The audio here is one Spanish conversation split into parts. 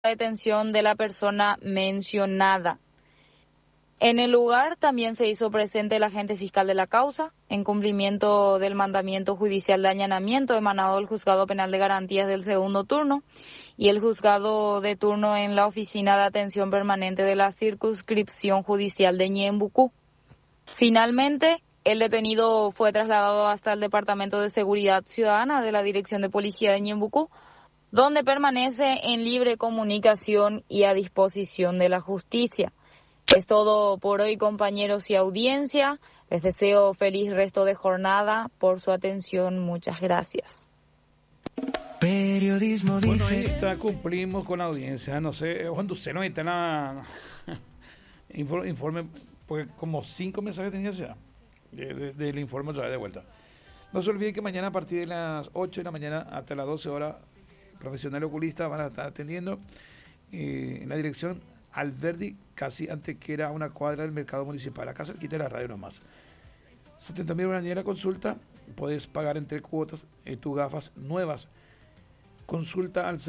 detención de la persona mencionada. En el lugar también se hizo presente el agente fiscal de la causa, en cumplimiento del mandamiento judicial de allanamiento emanado del Juzgado Penal de Garantías del segundo turno y el Juzgado de turno en la Oficina de Atención Permanente de la Circunscripción Judicial de Ñembucú. Finalmente, el detenido fue trasladado hasta el Departamento de Seguridad Ciudadana de la Dirección de Policía de Ñembucú, donde permanece en libre comunicación y a disposición de la justicia. Es todo por hoy, compañeros y audiencia. Les deseo feliz resto de jornada. Por su atención, muchas gracias. Periodismo Bueno, ahí diferente. está, cumplimos con la audiencia. No sé, Juan Duceno, ahí está la informe, porque como 5 mensajes tenía ya del informe otra vez de vuelta. No se olviden que mañana a partir de las 8 de la mañana hasta las 12 horas, profesionales oculistas van a estar atendiendo en la dirección Alberdi, casi antes que era una cuadra del mercado municipal, acá cerquita de la radio nomás. 70.000 guaraníes la consulta, puedes pagar entre cuotas tus gafas nuevas. Consulta al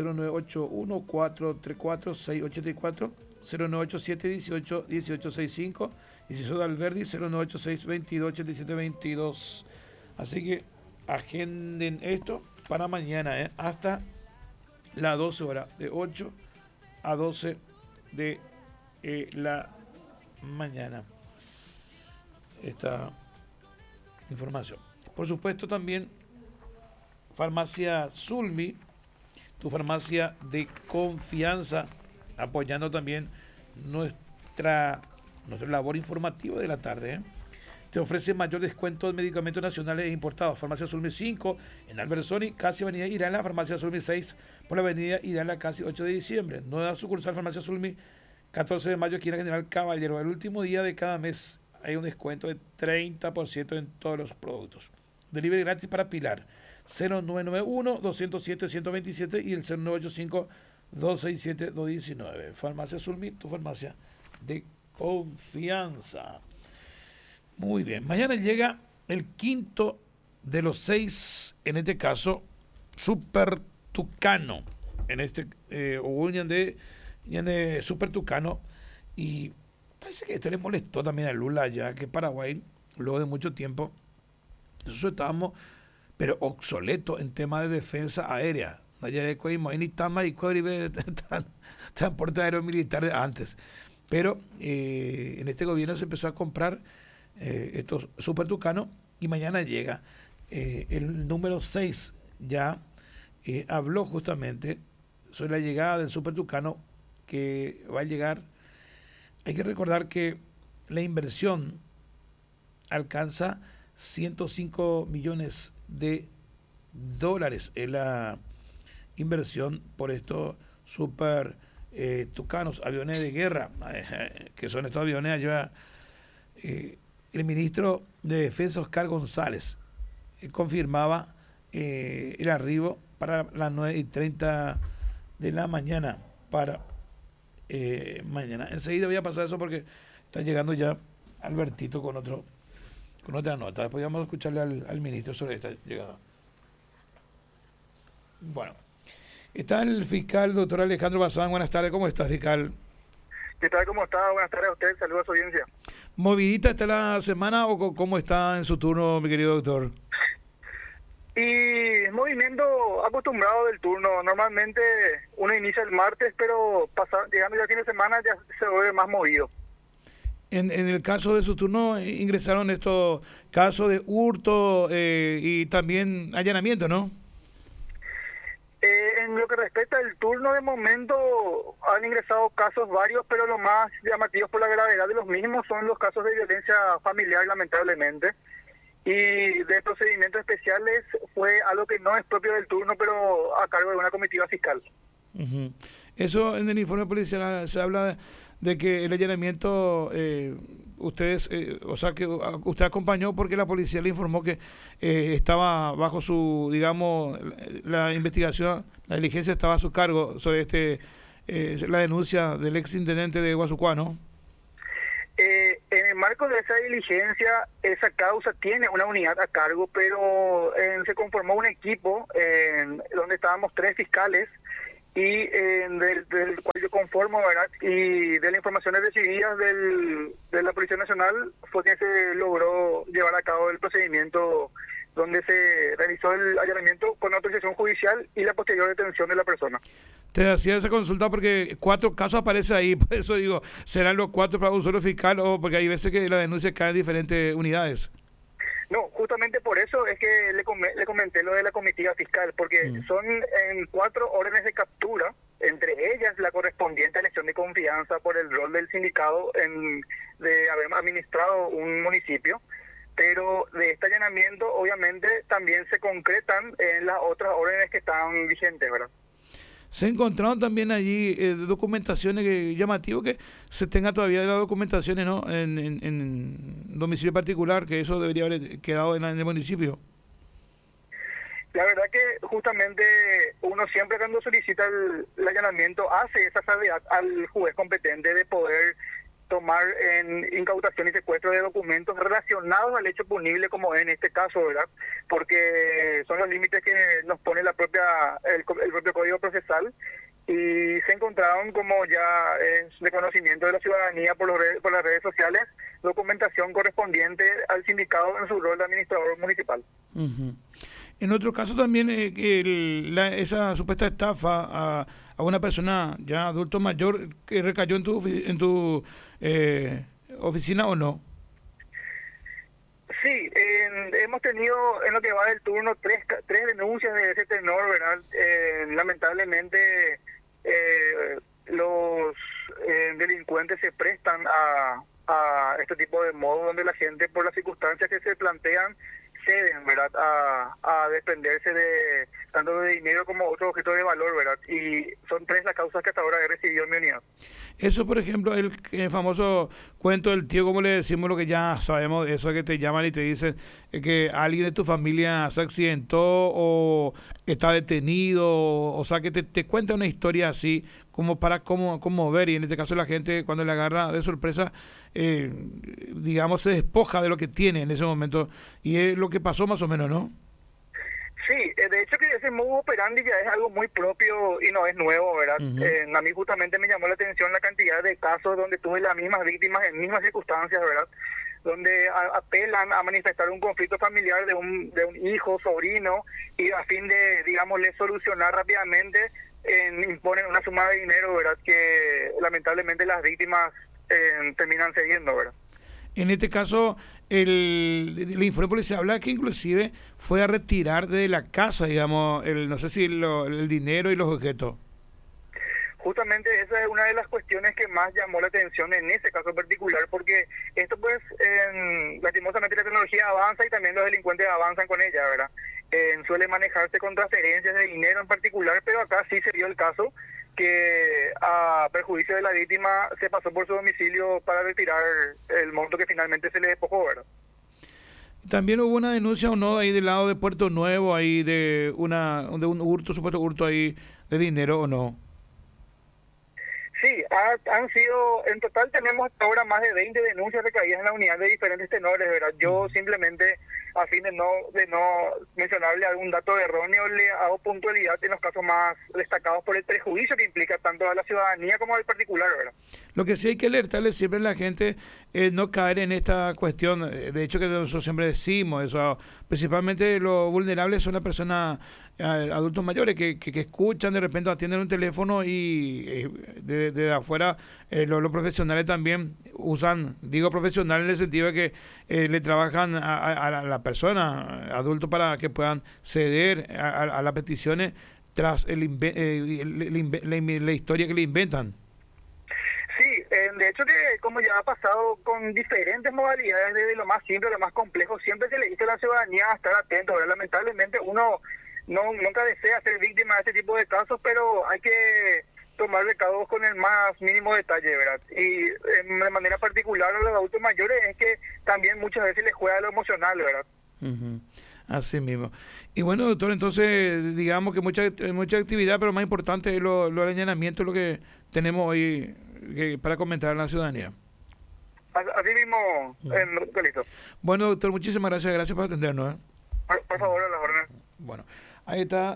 0981-434-684, 0987-18-1865, y si sos de Alberdi, 0986-22-87-22. Así que agenden esto para mañana, hasta las 12 horas, de 8 a 12 de la mañana. Esta información. Por supuesto, también Farmacia Zulmi, tu farmacia de confianza, apoyando también nuestra labor informativa de la tarde. Te ofrece mayor descuento en medicamentos nacionales e importados. Farmacia Zulmi 5 en Albertsoni, casi Avenida Irala. Farmacia Zulmi 6 por la Avenida Irala, casi 8 de diciembre. Nueva sucursal Farmacia Zulmi, 14 de mayo, aquí en la General Caballero. El último día de cada mes hay un descuento de 30% en todos los productos. Delivery gratis para Pilar. 0991-207-127 y el 0985-267-219. Farmacia Zulmi, tu farmacia de confianza. Muy bien. Mañana llega el quinto de los 6, en este caso, Super Tucano. En este, Unión de Super Tucano. Y parece que este le molestó también a Lula, ya que Paraguay, luego de mucho tiempo, nosotros estábamos, pero obsoleto en tema de defensa aérea. Transporte aéreo militar de antes. Pero en este gobierno se empezó a comprar estos Super Tucano y mañana llega el número 6. Ya habló justamente sobre la llegada del Super Tucano que va a llegar. Hay que recordar que la inversión alcanza 105 millones de dólares en la inversión por estos Super Tucanos, aviones de guerra, que son estos aviones allá. El ministro de Defensa, Oscar González, confirmaba el arribo para las 9:30 de la mañana, para mañana. Enseguida voy a pasar eso porque está llegando ya Albertito con otra nota. Después vamos a escucharle al ministro sobre esta llegada. Bueno, está el fiscal, doctor Alejandro Bazán. Buenas tardes, ¿cómo está, fiscal? ¿Qué tal? ¿Cómo está? Buenas tardes a usted. Saludos a su audiencia. ¿Movidita está la semana o cómo está en su turno, mi querido doctor? Y movimiento acostumbrado del turno. Normalmente uno inicia el martes, pero llegando ya el fin de semana ya se vuelve más movido. En el caso de su turno ingresaron estos casos de hurto y también allanamiento, ¿no? En lo que respecta al turno, de momento han ingresado casos varios, pero los más llamativos por la gravedad de los mismos son los casos de violencia familiar, lamentablemente. Y de procedimientos especiales fue algo que no es propio del turno, pero a cargo de una comitiva fiscal. Uh-huh. Eso en el informe policial se habla de que el allanamiento, ustedes, o sea, que usted acompañó porque la policía le informó que estaba bajo su, digamos, la investigación, la diligencia estaba a su cargo sobre la denuncia del ex intendente de Guasucuá, ¿no? En el marco de esa diligencia, esa causa tiene una unidad a cargo, pero se conformó un equipo donde estábamos 3 fiscales y del cual yo conformo, ¿verdad? Y de las informaciones recibidas de la Policía Nacional fue que se logró llevar a cabo el procedimiento donde se realizó el allanamiento con autorización judicial y la posterior detención de la persona. Te hacía esa consulta porque 4 casos aparece ahí, por eso digo, ¿serán los 4 para un solo fiscal o porque hay veces que la denuncia cae en diferentes unidades? No, justamente por eso es que le comenté lo de la comitiva fiscal, porque son en 4 órdenes de captura, entre ellas la correspondiente a elección de confianza por el rol del sindicato de haber administrado un municipio, pero de este allanamiento obviamente también se concretan en las otras órdenes que están vigentes, ¿verdad? Se encontraron también allí documentaciones llamativas que se tenga todavía de las documentaciones, ¿no? En domicilio particular, que eso debería haber quedado en el municipio. La verdad que justamente uno siempre cuando solicita el allanamiento hace esa salvedad al juez competente de poder tomar en incautación y secuestro de documentos relacionados al hecho punible, como en este caso, ¿verdad? Porque son los límites que nos pone el propio Código Procesal, y se encontraron, como ya es de conocimiento de la ciudadanía por las redes sociales, documentación correspondiente al sindicato en su rol de administrador municipal. Uh-huh. En otro caso también, esa supuesta estafa a una persona ya adulto mayor que recayó en tu oficina, ¿o no? Sí, hemos tenido en lo que va del turno tres denuncias de ese tenor, ¿verdad? Lamentablemente los delincuentes se prestan a este tipo de modo donde la gente, por las circunstancias que se plantean, ceden, ¿verdad?, a desprenderse de tanto de dinero como otro objeto de valor, ¿verdad? Y son 3 las causas que hasta ahora he recibido en mi unidad. Eso, por ejemplo, el famoso cuento del tío, como le decimos, lo que ya sabemos, eso que te llaman y te dicen que alguien de tu familia se accidentó o está detenido, o sea, que te cuenta una historia así como para conmover, y en este caso la gente cuando le agarra de sorpresa, digamos, se despoja de lo que tiene en ese momento, y es lo que pasó más o menos, ¿no? Sí, de hecho que ese modo operandi ya es algo muy propio y no es nuevo, ¿verdad? Uh-huh. A mí justamente me llamó la atención la cantidad de casos donde tuve las mismas víctimas en mismas circunstancias, ¿verdad? Donde apelan a manifestar un conflicto familiar de un hijo, sobrino, y a fin de, digámosle, solucionar rápidamente, imponen una suma de dinero, ¿verdad? Que lamentablemente las víctimas terminan cediendo, ¿verdad? En este caso, el informe policial habla que inclusive fue a retirar de la casa, digamos, no sé si el dinero y los objetos. Justamente esa es una de las cuestiones que más llamó la atención en ese caso particular, porque esto pues, lastimosamente la tecnología avanza y también los delincuentes avanzan con ella, ¿verdad? Suele manejarse con transferencias de dinero en particular, pero acá sí se dio el caso que a perjuicio de la víctima se pasó por su domicilio para retirar el monto que finalmente se le despojó, ¿verdad? También hubo una denuncia o no ahí del lado de Puerto Nuevo, ahí de un hurto, supuesto hurto ahí de dinero, ¿o no? Sí, han sido, en total tenemos hasta ahora más de 20 denuncias recaídas en la unidad de diferentes tenores, ¿verdad? Yo simplemente, a fin de no mencionarle algún dato erróneo, le hago puntualidad en los casos más destacados por el prejuicio que implica tanto a la ciudadanía como al particular, ¿verdad? Lo que sí hay que alertarle siempre a la gente es no caer en esta cuestión. De hecho, que nosotros siempre decimos eso. Principalmente los vulnerables son las personas, adultos mayores, que escuchan, de repente atienden un teléfono y de afuera los profesionales también usan, digo profesionales en el sentido de que le trabajan a la persona, adulto, para que puedan ceder a las peticiones tras la historia que le inventan. Sí, de hecho que como ya ha pasado con diferentes modalidades, desde lo más simple a lo más complejo, siempre se le dice a la ciudadanía a estar atento, ¿verdad? Lamentablemente uno nunca desea ser víctima de este tipo de casos, pero hay que tomar recados con el más mínimo detalle, ¿verdad? Y de manera particular a los adultos mayores es que también muchas veces les juega lo emocional, ¿verdad? Uh-huh. Así mismo. Y bueno, doctor, entonces digamos que mucha actividad, pero más importante es lo del allanamiento, lo que tenemos hoy para comentar a la ciudadanía. Así mismo, listo. Bueno, doctor, muchísimas gracias por atendernos. Por favor, a las órdenes. Bueno. Ahí está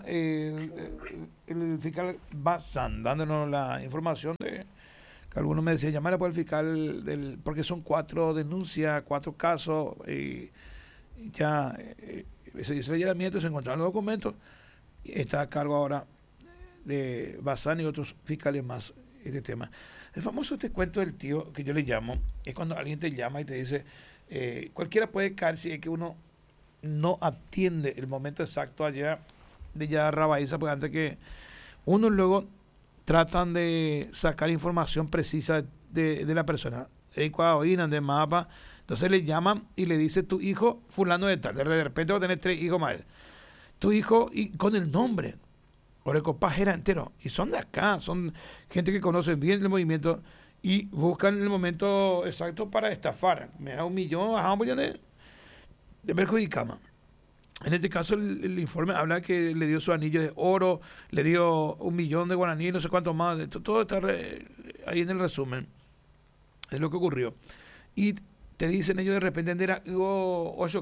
el fiscal Bazán dándonos la información de que algunos me decían llamar al fiscal porque son 4 denuncias, 4 casos y ya se hizo el allanamiento, se encontraron los documentos y está a cargo ahora de Bazán y otros fiscales más este tema. El famoso este cuento del tío que yo le llamo es cuando alguien te llama y te dice cualquiera puede caer si es que uno no atiende el momento exacto allá de ya Rabaiza, porque antes que uno luego tratan de sacar información precisa de la persona, de mapa, entonces le llaman y le dice tu hijo fulano de tal, de repente va a tener 3 hijos más, tu hijo y con el nombre, Orecopaz era entero, y son de acá, son gente que conoce bien el movimiento y buscan el momento exacto para estafar, me da 1 millón, bajamos 1 millón de perjudicama. En este caso el informe habla que le dio su anillo de oro, le dio 1 millón de guaraní, no sé cuánto más, todo está ahí en el resumen, es lo que ocurrió. Y te dicen ellos de repente, era 8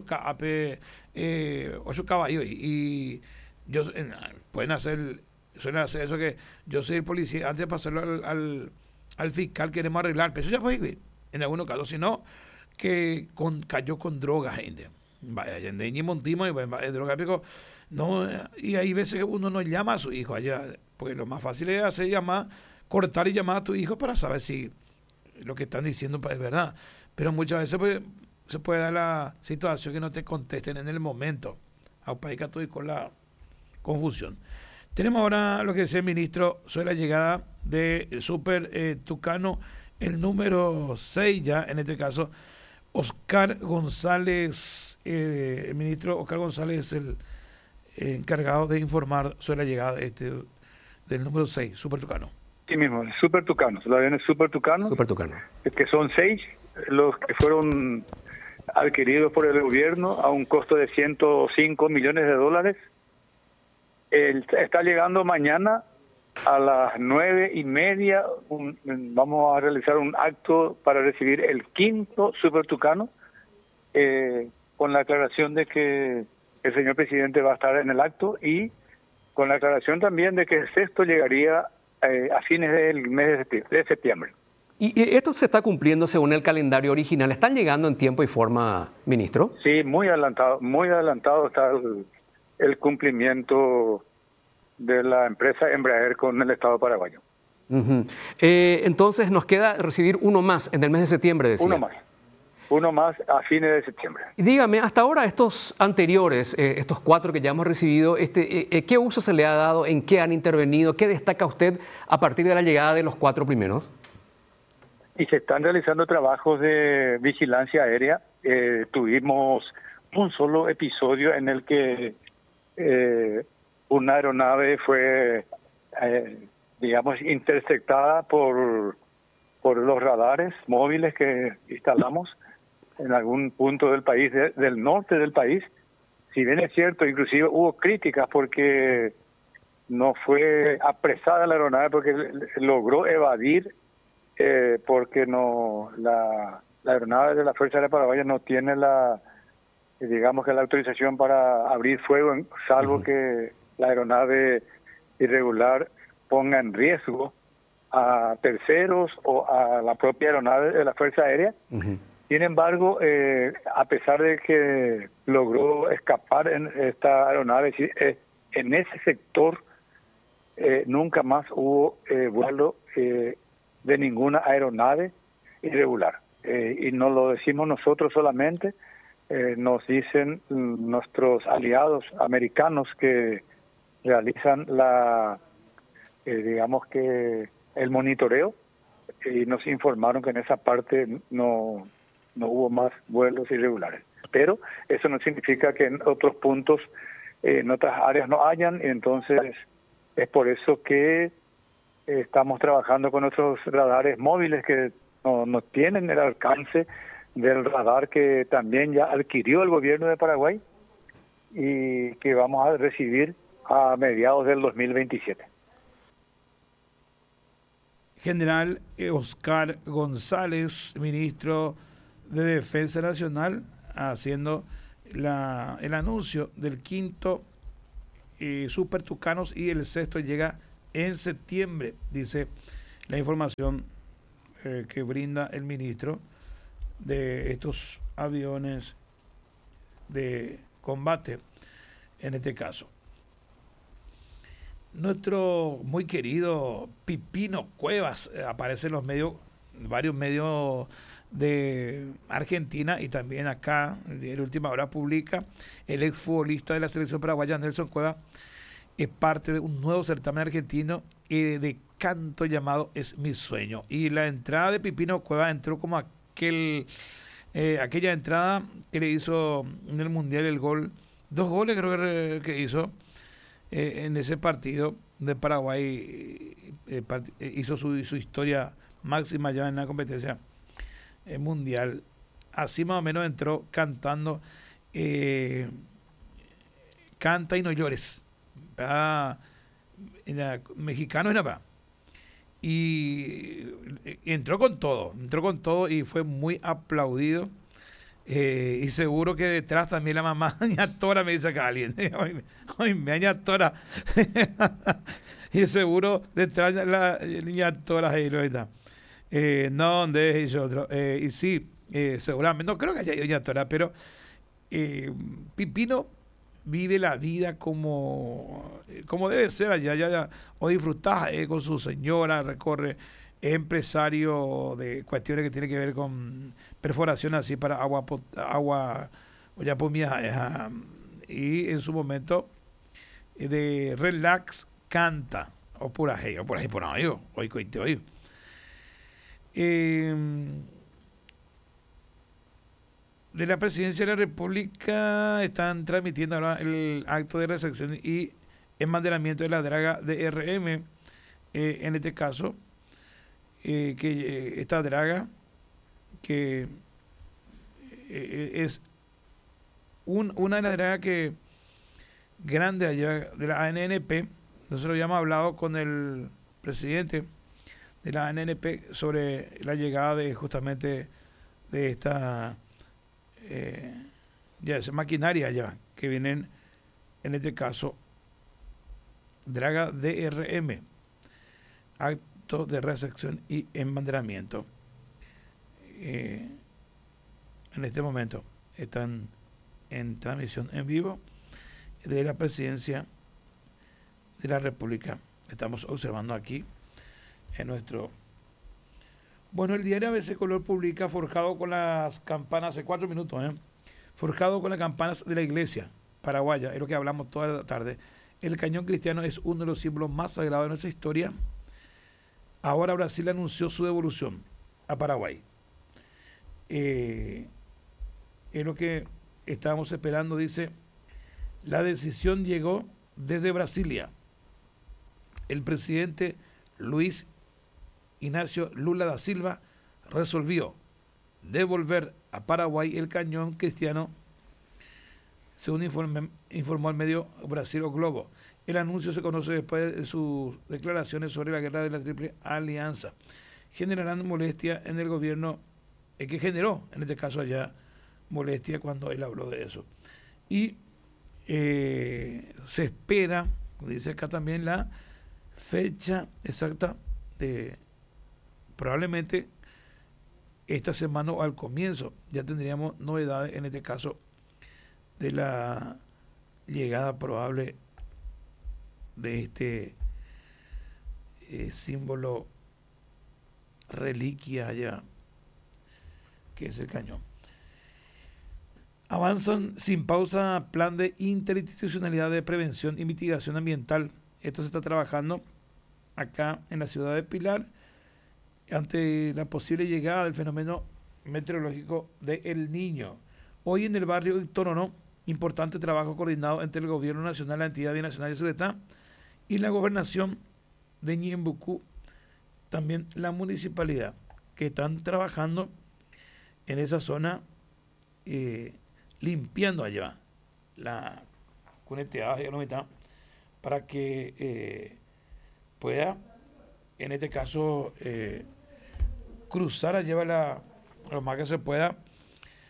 caballos y yo suelen hacer eso que yo soy el policía, antes de pasarlo al fiscal queremos arreglar, pero eso ya fue en algunos casos, sino que cayó con drogas, gente. Vaya, ni montimos y droga, no, y hay veces que uno no llama a su hijo allá, porque lo más fácil es hacer llamar, cortar y llamar a tu hijo para saber si lo que están diciendo es verdad. Pero muchas veces pues, se puede dar la situación que no te contesten en el momento. Apaica todo y con la confusión. Tenemos ahora lo que decía el ministro sobre la llegada del Super Tucano, el número 6 ya, en este caso, Oscar González, el ministro Oscar González es el encargado de informar sobre la llegada del número 6, Super Tucano. Sí mismo, el Super Tucano, los aviones Super Tucano, que son 6 los que fueron adquiridos por el gobierno a un costo de $105 millones. Está llegando mañana a las 9:30, vamos a realizar un acto para recibir el 5º Super Tucano, con la aclaración de que el señor presidente va a estar en el acto y con la aclaración también de que el 6º llegaría a fines del mes de septiembre. ¿Y esto se está cumpliendo según el calendario original? ¿Están llegando en tiempo y forma, ministro? Sí, muy adelantado está el cumplimiento de la empresa Embraer con el Estado paraguayo. Uh-huh. Entonces nos queda recibir uno más en el mes de septiembre, decía. Uno más a fines de septiembre. Y dígame, hasta ahora estos anteriores, estos 4 que ya hemos recibido, ¿qué uso se le ha dado? ¿En qué han intervenido? ¿Qué destaca usted a partir de la llegada de los 4 primeros? Y se están realizando trabajos de vigilancia aérea. Tuvimos un solo episodio en el que una aeronave fue, interceptada por los radares móviles que instalamos en algún punto del país, del norte del país. Si bien es cierto, inclusive hubo críticas porque no fue apresada la aeronave porque logró evadir, porque la aeronave de la Fuerza Aérea Paraguaya no tiene la autorización para abrir fuego, salvo que la aeronave irregular ponga en riesgo a terceros o a la propia aeronave de la Fuerza Aérea. Uh-huh. Sin embargo, a pesar de que logró escapar en esta aeronave, en ese sector nunca más hubo vuelo de ninguna aeronave irregular. Y no lo decimos nosotros solamente, nos dicen nuestros aliados americanos que realizan el monitoreo, y nos informaron que en esa parte no hubo más vuelos irregulares. Pero eso no significa que en otros puntos, en otras áreas no hayan, y entonces es por eso que estamos trabajando con otros radares móviles que no tienen el alcance del radar que también ya adquirió el gobierno de Paraguay y que vamos a recibir a mediados del 2027. General Oscar González, ministro de Defensa Nacional, haciendo el anuncio del 5º Super Tucanos y el sexto llega en septiembre, dice la información que brinda el ministro de estos aviones de combate en este caso. Nuestro muy querido Pipino Cuevas aparece en los medios, varios medios de Argentina y también acá, en Última Hora publica, el exfutbolista de la selección paraguaya Nelson Cuevas es parte de un nuevo certamen argentino de canto llamado Es mi sueño. Y la entrada de Pipino Cuevas entró como aquella entrada que le hizo en el Mundial el gol, 2 goles creo que hizo en ese partido de Paraguay, hizo su historia máxima ya en la competencia mundial. Así más o menos entró cantando Canta y no llores. Mexicano era para. Y entró con todo y fue muy aplaudido. Y seguro que detrás también la mamá Añatora, me dice acá alguien. Hoy me Añatora. Y seguro detrás la Añatora ahí lo está. No, donde es otro. Y sí, seguramente, no creo que haya ido Añatora, pero Pipino vive la vida como debe ser allá, o disfrutar con su señora, recorre, es empresario de cuestiones que tienen que ver con perforación así para agua o ya pomía, y en su momento de relax canta o por ahí por ahí hoy coite hoy. De la Presidencia de la República están transmitiendo ahora el acto de recepción y embanderamiento de la draga DRM, en este caso, que esta draga que es una de las dragas que grande allá de la ANNP. Nosotros ya hemos hablado con el presidente de la ANNP sobre la llegada de justamente de esta maquinaria ya que vienen, en este caso draga DRM, acto de recepción y embanderamiento. En este momento están en transmisión en vivo de la Presidencia de la República. Estamos observando aquí en nuestro... Bueno, el diario ABC Color publica forjado con las campanas, hace 4 minutos, forjado con las campanas de la iglesia paraguaya, es lo que hablamos toda la tarde. El cañón cristiano es uno de los símbolos más sagrados de nuestra historia. Ahora Brasil anunció su devolución a Paraguay. Es lo que estábamos esperando, dice. La decisión llegó desde Brasilia. El presidente Luis Ignacio Lula da Silva resolvió devolver a Paraguay el cañón cristiano, según informó el medio Brasil o Globo. El anuncio se conoce después de sus declaraciones sobre la guerra de la Triple Alianza. Generarán molestia en el gobierno, que generó, en este caso allá, molestia cuando él habló de eso. Y se espera, dice acá también, la fecha exacta de probablemente esta semana o al comienzo ya tendríamos novedades, en este caso de la llegada probable de este símbolo reliquia allá, que es el cañón. Avanzan sin pausa plan de interinstitucionalidad de prevención y mitigación ambiental. Esto se está trabajando acá en la ciudad de Pilar ante la posible llegada del fenómeno meteorológico de El Niño. Hoy en el barrio Toronó, importante trabajo coordinado entre el gobierno nacional, la entidad binacional de Ceretá y la gobernación de Ñembucú, también la municipalidad, que están trabajando en esa zona, limpiando allá la cuneteada y la mitad, para que pueda, en este caso, cruzar allá lo más que se pueda,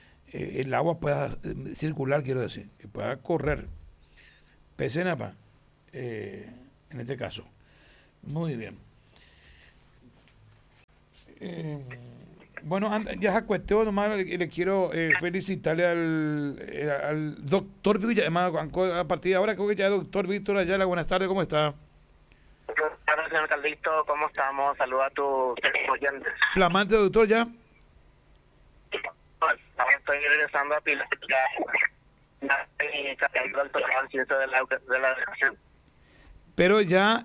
el agua pueda circular, quiero decir, que pueda correr. Pesenapa, en este caso. Muy bien. Bueno, ya esa cuestión, nomás le quiero felicitarle al doctor Víctor, a partir de ahora creo que ya doctor Víctor Ayala. Buenas tardes, ¿cómo está? Buenas tardes, señor Carlito, ¿cómo estamos? Saludos a tus oyentes. Flamante, doctor, ya. Estoy regresando a Pilar, ya estoy doctorado en ciencia de la educación. Pero ya,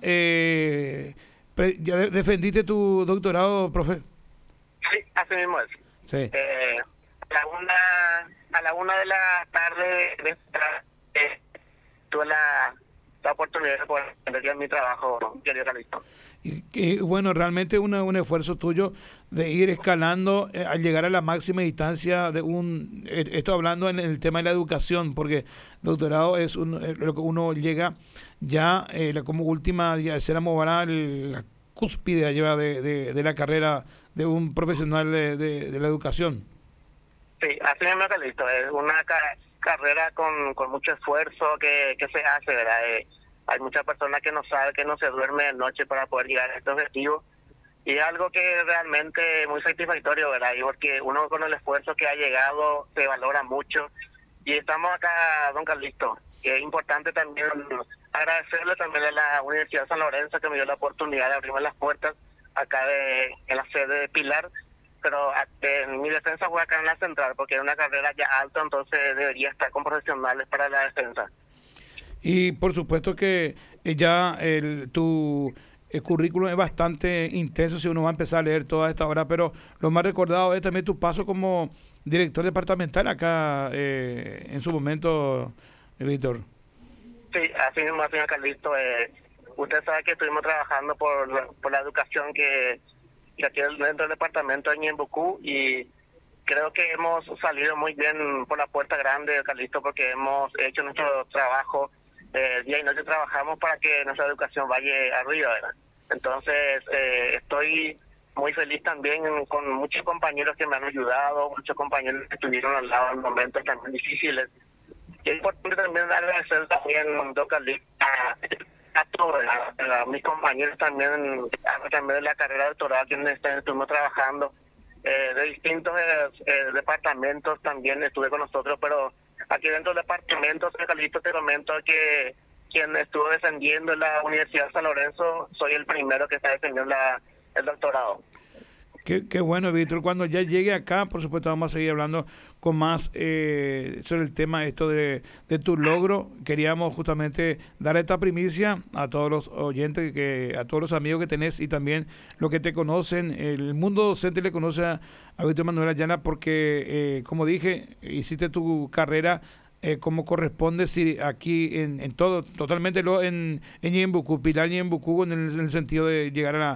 ya defendiste tu doctorado, profe. Sí, así mismo es. Sí. A la una de la tarde tuve la oportunidad de poder hacer mi trabajo, querido Carlito. Y bueno, realmente un esfuerzo tuyo de ir escalando al llegar a la máxima distancia de esto hablando en el tema de la educación, porque doctorado es lo que uno llega ya como última, ya será la cúspide lleva de la carrera de un profesional de la educación. Sí, así mismo, Carlito, es una carrera con mucho esfuerzo que se hace, ¿verdad? Hay muchas personas que no saben, que no se duerme de noche para poder llegar a este objetivo, y es algo que realmente es muy satisfactorio, ¿verdad? Y porque uno con el esfuerzo que ha llegado se valora mucho, y estamos acá, don Carlito, que es importante también agradecerle también a la Universidad de San Lorenzo que me dio la oportunidad de abrirme las puertas acá en la sede de Pilar, pero en mi defensa fue acá en la central, porque es una carrera ya alta, entonces debería estar con profesionales para la defensa. Y por supuesto que ya tu currículum es bastante intenso si uno va a empezar a leer toda esta hora, pero lo más recordado es también tu paso como director departamental acá en su momento, Víctor. Sí, así mismo, señor Carlito. Usted sabe que estuvimos trabajando por la educación que aquí dentro del departamento de Ñembucú, y creo que hemos salido muy bien por la puerta grande, Carlito, porque hemos hecho nuestro trabajo. Día y noche trabajamos para que nuestra educación vaya arriba, ¿verdad? Entonces, estoy muy feliz también con muchos compañeros que me han ayudado, muchos compañeros que estuvieron al lado en momentos también difíciles. Y es importante también agradecer también, don Carlito, a todos, a mis compañeros también de la carrera de doctorado, quienes estuvimos trabajando de distintos departamentos, también estuve con nosotros, pero aquí dentro del departamento, Carlito, te comento que quien estuvo defendiendo la Universidad de San Lorenzo, soy el primero que está defendiendo el doctorado. Qué bueno, Víctor. Cuando ya llegue acá, por supuesto, vamos a seguir hablando con más sobre el tema de tu logro. Queríamos justamente dar esta primicia a todos los oyentes, a todos los amigos que tenés y también los que te conocen. El mundo docente le conoce a Víctor Manuel Ayala porque, como dije, hiciste tu carrera como corresponde, sí, aquí en todo, totalmente en Ñembucú, Pilar Ñembucú, en el sentido de llegar a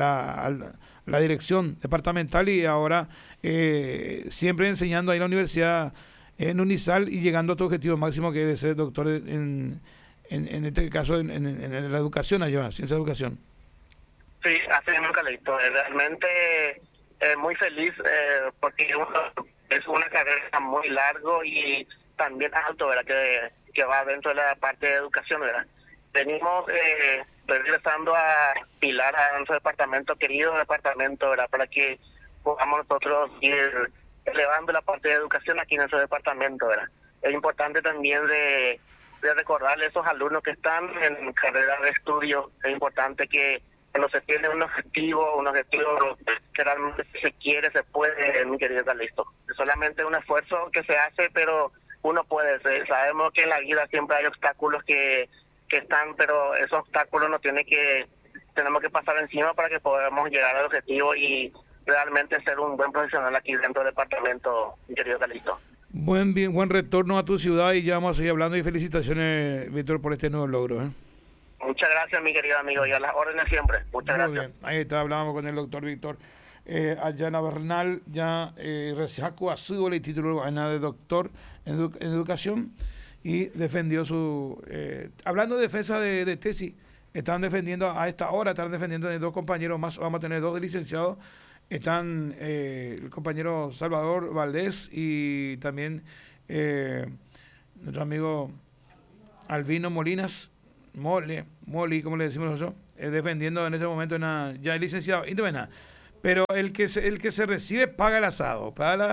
la dirección departamental, y ahora siempre enseñando ahí en la universidad en Unisal y llegando a tu objetivo máximo, que es de ser doctor en este caso en la educación, allá, ciencia de educación. Sí, así mismo, Carlito. Realmente muy feliz porque es una carrera muy largo y también alto, ¿verdad? Que va dentro de la parte de educación, ¿verdad? Venimos regresando a Pilar, a nuestro departamento, querido departamento, ¿verdad? Para que podamos nosotros ir elevando la parte de educación aquí en nuestro departamento, ¿verdad? Es importante también de recordarle a esos alumnos que están en carrera de estudio, es importante que cuando se tiene un objetivo que realmente se quiere, se puede, mi querido Carlisto. Es solamente un esfuerzo que se hace, pero uno puede. Sabemos que en la vida siempre hay obstáculos que están, pero esos obstáculos tenemos que pasar encima para que podamos llegar al objetivo y realmente ser un buen profesional aquí dentro del departamento, mi querido Carlito. Buen retorno a tu ciudad, y ya vamos a seguir hablando, y felicitaciones, Víctor, por este nuevo logro. Muchas gracias, mi querido amigo, y a las órdenes siempre. Muchas gracias. Muy bien, ahí está, hablábamos con el doctor Víctor Ayala Bernal, ya recién sido el título de doctor en educación, y defendió hablando de defensa de tesis, están defendiendo a esta hora, están defendiendo dos compañeros más, vamos a tener dos licenciados, están el compañero Salvador Valdés y también nuestro amigo Albino Molinas, Moli, como le decimos nosotros, defendiendo en este momento ya es licenciado. Y no es nada. Pero el que se recibe paga el asado.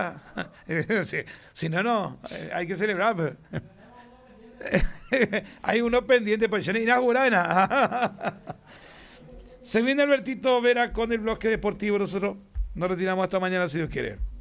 Si no, hay que celebrar. Pero. Hay uno pendiente, pues ya inaugurada. Se viene Albertito Vera con el bloque deportivo. Nosotros nos retiramos hasta mañana, si Dios quiere.